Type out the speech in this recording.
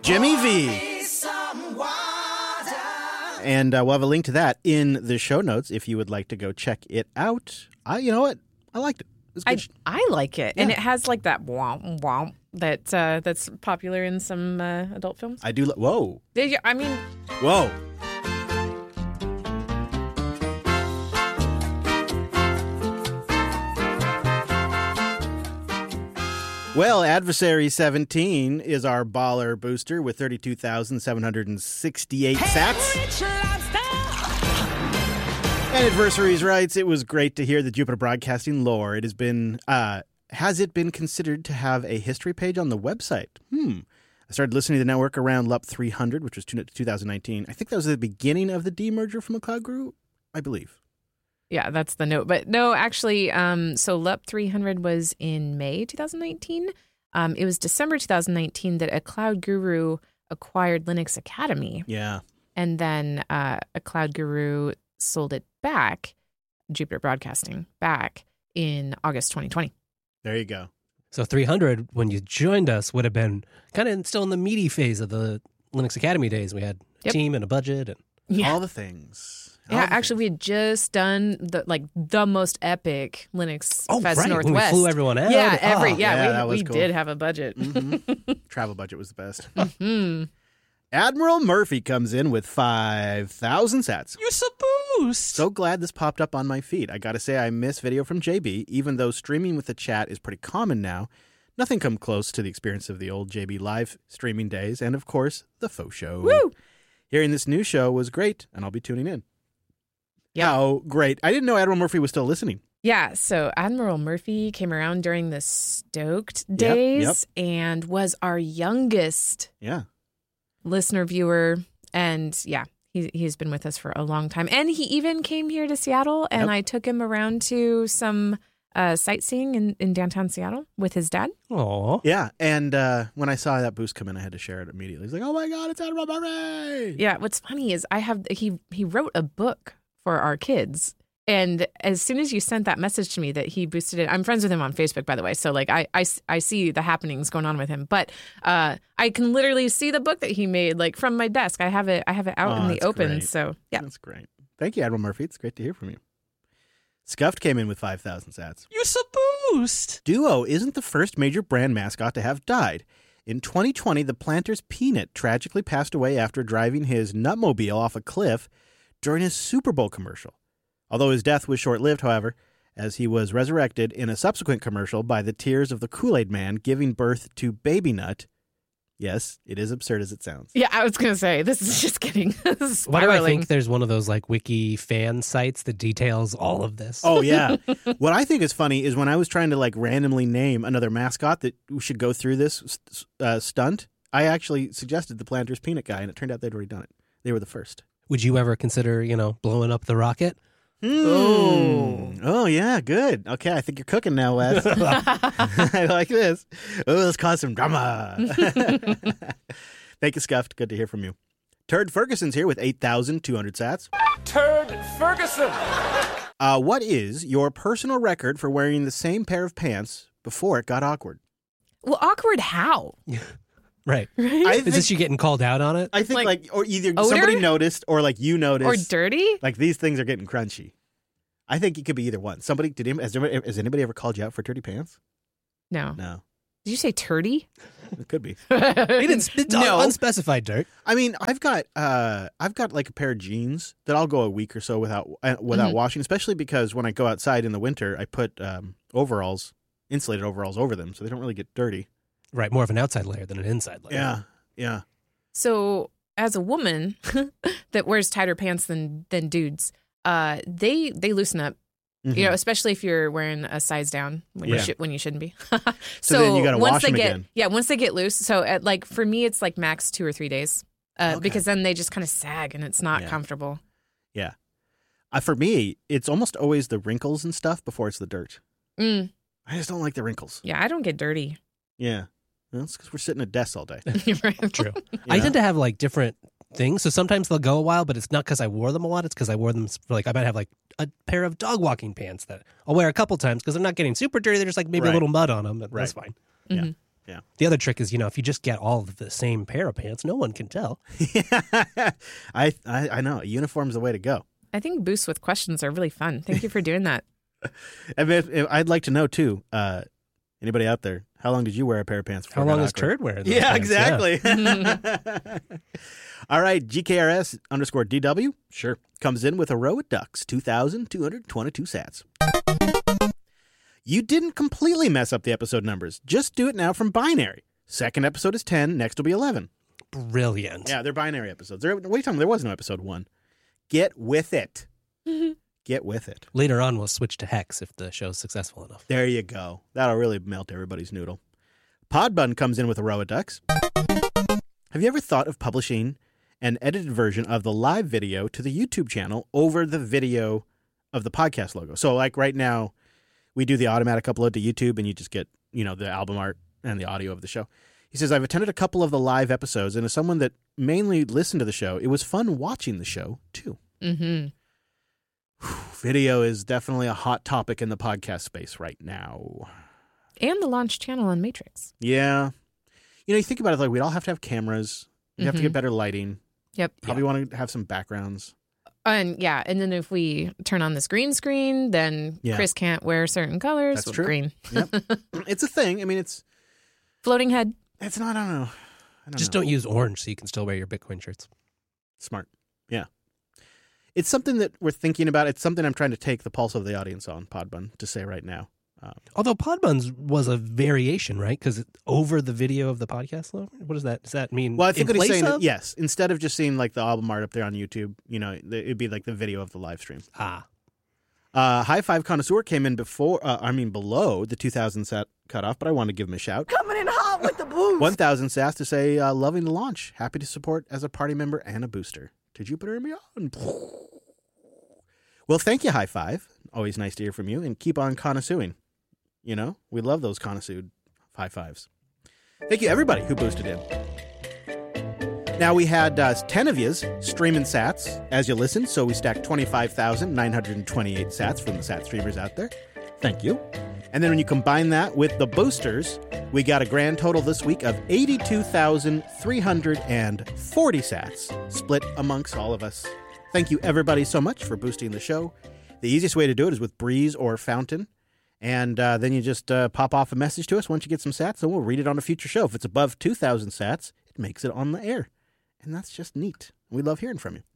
Jimmy V. And we'll have a link to that in the show notes if you would like to go check it out. You know what? I liked it. It was good. I like it. Yeah. And it has like that womp womp that's popular in some adult films. I do. Whoa. I mean, Whoa. Well, Adversary 17 is our baller booster with 32,768 sats. And Adversaries writes, it was great to hear the Jupiter Broadcasting lore. It has been, has it been considered to have a history page on the website? I started listening to the network around LUP 300, which was 2019. I think that was the beginning of the demerger from McLeod Guru, I believe. yeah, that's the note. But no, actually, so LUP 300 was in May 2019. It was December 2019 that a Cloud Guru acquired Linux Academy. Yeah. And then a Cloud Guru sold it back, Jupiter Broadcasting, back in August 2020. There you go. So 300, when you joined us, would have been kind of still in the meaty phase of the Linux Academy days. We had a team and a budget. And All the things. Yeah, actually, we had just done the most epic Linux Fest right. Northwest. When we flew everyone out. Yeah, that was we cool. did have a budget. Travel budget was the best. Admiral Murphy comes in with 5,000 sats. You're supposed. So glad this popped up on my feed. I gotta say, I miss video from JB, even though streaming with the chat is pretty common now. Nothing come close to the experience of the old JB live streaming days, and of course, the faux show. Woo! Hearing this new show was great, and I'll be tuning in. Yep. How great. I didn't know Admiral Murphy was still listening. Yeah, so Admiral Murphy came around during the Stoked days and was our youngest Yeah. listener viewer. And yeah, he's been with us for a long time. And he even came here to Seattle, and I took him around to some sightseeing in downtown Seattle with his dad. Aw. Yeah, and when I saw that boost come in, I had to share it immediately. He's like, oh my God, it's Admiral Murphy! Yeah, what's funny is he wrote a book for our kids. And as soon as you sent that message to me that he boosted it, I'm friends with him on Facebook, by the way. So like I see the happenings going on with him, but I can literally see the book that he made like from my desk. I have it out in the open. Great. So yeah, That's great. Thank you, Admiral Murphy. It's great to hear from you. Scuffed came in with 5,000 sats. You're supposed. Duo isn't the first major brand mascot to have died. In 2020, the Planters Peanut tragically passed away after driving his Nutmobile off a cliff during his Super Bowl commercial. Although his death was short-lived, however, as he was resurrected in a subsequent commercial by the tears of the Kool-Aid Man giving birth to Baby Nut. Yes, it is absurd as it sounds. yeah. I was gonna say this is just getting spiraling. Why do I think there's one of those like wiki fan sites that details all of this? Oh, yeah. What I think is funny is when I was trying to like randomly name another mascot that we should go through this stunt, I actually suggested the Planters Peanut guy, and it turned out they'd already done it. They were the first. Would you ever consider, blowing up the rocket? Oh, yeah, good. Okay, I think you're cooking now, Wes. I like this. Oh, let's cause some drama. Thank you, Scuffed. Good to hear from you. Turd Ferguson's here with 8,200 sats. Turd Ferguson. What is your personal record for wearing the same pair of pants before it got awkward? Well, awkward how? Right. I Is this think, you getting called out on it? I think like or either odor? somebody noticed or like you noticed. Or dirty? Like these things are getting crunchy. I think it could be either one. Somebody has anybody ever called you out for dirty pants? No. No. Did you say turdy? It could be. He didn't. It's No. unspecified dirt. I mean, I've got like a pair of jeans that I'll go a week or so without washing, especially because when I go outside in the winter, I put insulated overalls over them so they don't really get dirty. Right, more of an outside layer than an inside layer. Yeah, yeah. So as a woman that wears tighter pants than dudes, they loosen up. Mm-hmm. You know, especially if you're wearing a size down when you shouldn't be. So then you gotta once wash they them get again. Yeah, once they get loose. So for me, it's like max 2 or 3 days because then they just kind of sag and it's not comfortable. Yeah. For me, it's almost always the wrinkles and stuff before it's the dirt. Mm. I just don't like the wrinkles. Yeah, I don't get dirty. Yeah. Well, it's because we're sitting at desks all day. True. I tend to have like different things. So sometimes they'll go a while, but it's not because I wore them a lot. It's because I wore them for I might have like a pair of dog walking pants that I'll wear a couple times because they're not getting super dirty. They're just like maybe a little mud on them. But that's fine. Yeah. Yeah. The other trick is, if you just get all of the same pair of pants, no one can tell. I know. A uniform's the way to go. I think boosts with questions are really fun. Thank you for doing that. I'd like to know, too, anybody out there, how long did you wear a pair of pants before? How long is Turd wearing those Yeah, pants? exactly. All right, GKRS_DW, sure, comes in with a row of ducks, 2,222 sats. You didn't completely mess up the episode numbers. Just do it now from binary. Second episode is 10, next will be 11. Brilliant. Yeah, they're binary episodes. What are you talking about? There was no episode 1. Get with it. Get with it. Later on, we'll switch to hex if the show's successful enough. There you go. That'll really melt everybody's noodle. Podbun comes in with a row of ducks. Have you ever thought of publishing an edited version of the live video to the YouTube channel over the video of the podcast logo? So like right now, we do the automatic upload to YouTube and you just get, the album art and the audio of the show. He says, I've attended a couple of the live episodes, and as someone that mainly listened to the show, it was fun watching the show, too. Mm-hmm. Video is definitely a hot topic in the podcast space right now. And the launch channel on Matrix. Yeah. You think about it, like we'd all have to have cameras. We'd have to get better lighting. Yep. Probably want to have some backgrounds. And then if we turn on this green screen, then Chris can't wear certain colors. That's true. Green. Yep. It's a thing. I mean, it's Floating head. It's not, I don't know. Just don't use orange so you can still wear your Bitcoin shirts. Smart. Yeah. It's something that we're thinking about. It's something I'm trying to take the pulse of the audience on, Podbun, to say right now. Although Podbuns was a variation, right? Because over the video of the podcast logo? What does that? Does that mean? Well, I think in what he's place saying of? is, yes, instead of just seeing like the album art up there on YouTube, it'd be like the video of the live stream. High Five Connoisseur came in below the 2,000 sat cutoff, but I want to give him a shout. Coming in hot with the boost. 1,000 sats to say, loving the launch. Happy to support as a party member and a booster. To Jupiter and beyond. Well, thank you, High Five. Always nice to hear from you, and keep on connoisseuring. We love those connoisseured high fives. Thank you, everybody who boosted in. Now, we had 10 of yous streaming sats as you listened, so we stacked 25,928 sats from the sat streamers out there. Thank you. And then when you combine that with the boosters, we got a grand total this week of 82,340 sats split amongst all of us. Thank you, everybody, so much for boosting the show. The easiest way to do it is with Breeze or Fountain. And then you just pop off a message to us once you get some sats, and we'll read it on a future show. If it's above 2,000 sats, it makes it on the air. And that's just neat. We love hearing from you.